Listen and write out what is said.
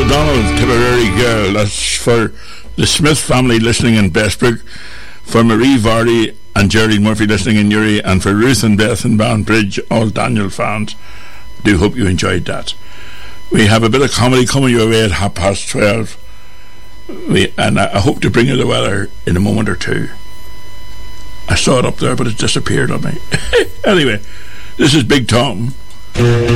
Donald, Tipperary Girl. That's for the Smith family listening in Bestbrook, for Marie Vardy and Geraldine Murphy listening in Newry, and for Ruth and Beth in Banbridge, all Daniel fans. Do hope you enjoyed that. We have a bit of comedy coming your way at 12:30. And I hope to bring you the weather in a moment or two. I saw it up there, but it disappeared on me. Anyway, this is Big Tom.